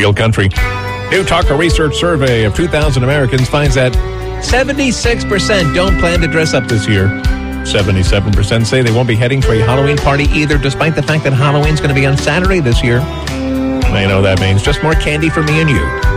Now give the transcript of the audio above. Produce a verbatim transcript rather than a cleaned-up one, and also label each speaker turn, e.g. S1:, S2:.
S1: Real Country. New Talker Research survey of two thousand Americans finds that seventy-six percent don't plan to dress up this year. seventy-seven percent say they won't be heading to a Halloween party either, despite the fact that Halloween's going to be on Saturday this year. I know that means just more candy for me and you.